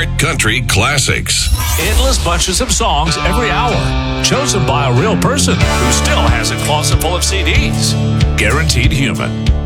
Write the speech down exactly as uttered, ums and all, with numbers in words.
Smart Country Classics. Endless bunches of songs every hour, chosen by a real person who still has a closet full of C Ds. Guaranteed Human.